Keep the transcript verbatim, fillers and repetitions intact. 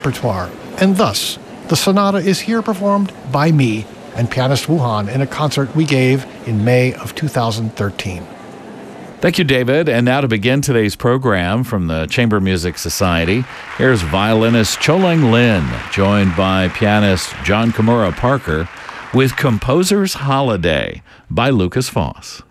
repertoire, and thus the sonata is here performed by me and pianist Wu Han in a concert we gave in May of two thousand thirteen. Thank you, David. And now to begin today's program from the Chamber Music Society, here's violinist Choleng Lin, joined by pianist John Kimura Parker, with Composer's Holiday by Lucas Foss.